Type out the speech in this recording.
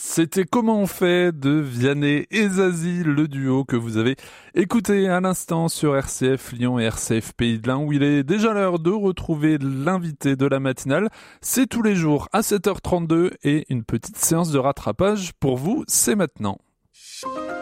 C'était Comment on fait de Vianney et Zazie, le duo que vous avez écouté à l'instant sur RCF Lyon et RCF Pays de l'Ain, où il est déjà l'heure de retrouver l'invité de la matinale. C'est tous les jours à 7h32 et une petite séance de rattrapage pour vous, c'est maintenant.